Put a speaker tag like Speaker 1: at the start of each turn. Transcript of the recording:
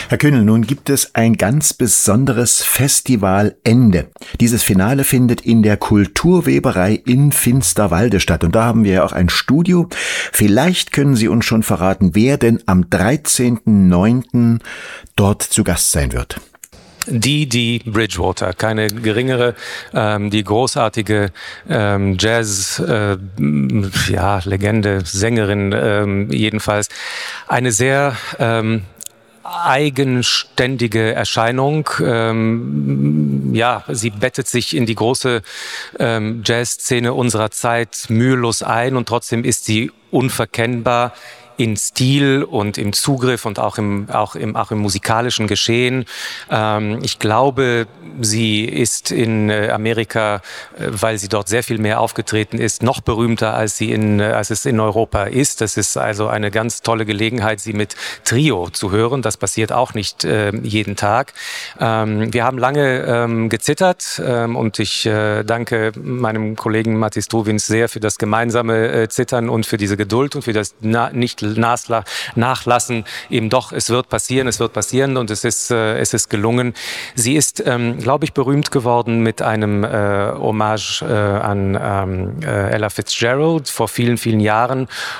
Speaker 1: Herr Kühnel, nun gibt es ein ganz besonderes Festivalende. Dieses Finale findet in der Kulturweberei in Finsterwalde statt. Und da haben wir ja auch ein Studio. Vielleicht können Sie uns schon verraten, wer denn am 13.09. dort zu Gast sein wird.
Speaker 2: Die Bridgewater, keine geringere, die großartige Jazz-Legende, Sängerin jedenfalls. Eine sehr eigenständige Erscheinung. Sie bettet sich in die große Jazzszene unserer Zeit mühelos ein und trotzdem ist sie unverkennbar in Stil und im Zugriff und auch im musikalischen Geschehen. Ich glaube, sie ist in Amerika, weil sie dort sehr viel mehr aufgetreten ist, noch berühmter als es in Europa ist. Das ist also eine ganz tolle Gelegenheit, sie mit Trio zu hören. Das passiert auch nicht jeden Tag. Wir haben lange gezittert und ich danke meinem Kollegen Mathis Truvins sehr für das gemeinsame Zittern und für diese Geduld und für das Nachlassen, eben doch, es wird passieren und es ist gelungen. Sie ist, glaube ich, berühmt geworden mit einem Hommage an Ella Fitzgerald vor vielen, vielen Jahren